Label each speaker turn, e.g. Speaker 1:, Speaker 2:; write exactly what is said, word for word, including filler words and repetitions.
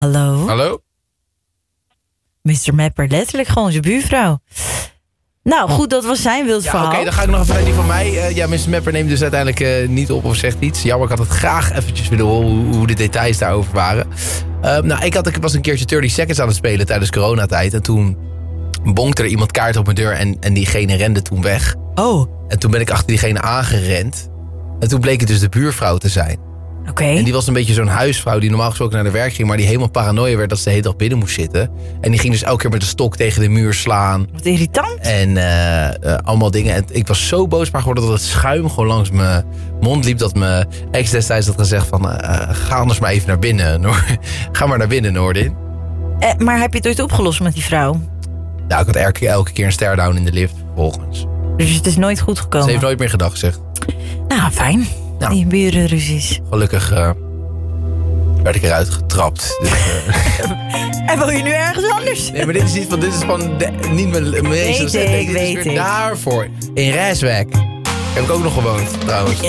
Speaker 1: Hallo?
Speaker 2: Hallo?
Speaker 1: mister Mapper, letterlijk gewoon zijn buurvrouw. Nou, goed, dat was zijn wild
Speaker 2: Ja,
Speaker 1: verhaal.
Speaker 2: oké, okay, dan ga ik nog even naar die van mij. Uh, ja, mister Mapper neemt dus uiteindelijk uh, niet op of zegt iets. Jammer, ik had het graag eventjes willen horen hoe, hoe de details daarover waren. Uh, nou, ik, had, ik was een keertje dertig seconds aan het spelen tijdens coronatijd. En toen bonkte er iemand kaart op mijn deur en, en diegene rende toen weg.
Speaker 1: Oh.
Speaker 2: En toen ben ik achter diegene aangerend. En toen bleek het dus de buurvrouw te zijn.
Speaker 1: Oké. Okay.
Speaker 2: En die was een beetje zo'n huisvrouw die normaal gesproken naar de werk ging, maar die helemaal paranoia werd dat ze de hele dag binnen moest zitten. En die ging dus elke keer met de stok tegen de muur slaan.
Speaker 1: Wat irritant.
Speaker 2: En uh, uh, allemaal dingen. En ik was zo boosbaar geworden dat het schuim gewoon langs mijn mond liep. Dat mijn ex destijds had gezegd van, uh, ga anders maar even naar binnen. Noor. Ga maar naar binnen, Noordin.
Speaker 1: Eh, maar heb je het ooit opgelost met die vrouw?
Speaker 2: Nou, ik had elke, elke keer een stare-down in de lift vervolgens.
Speaker 1: Dus het is nooit goed gekomen?
Speaker 2: Ze heeft nooit meer gedag gezegd.
Speaker 1: Nou, fijn. Nou, die burenruzies.
Speaker 2: Gelukkig uh, werd ik eruit getrapt. Dus, uh...
Speaker 1: en wil je nu ergens anders?
Speaker 2: Nee, maar dit is niet van, dit is van de, niet mijn meeste.
Speaker 1: Weet ik,
Speaker 2: nee, dit
Speaker 1: weet
Speaker 2: is weer
Speaker 1: ik.
Speaker 2: daarvoor. In Rijswijk heb ik ook nog gewoond, trouwens.